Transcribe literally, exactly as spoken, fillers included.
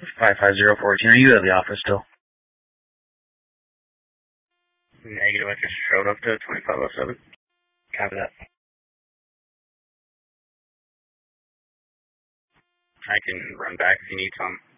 five five zero fourteen, are you at the office still? Negative, I just showed up to twenty-five oh seven. Copy that. I can run back if you need some.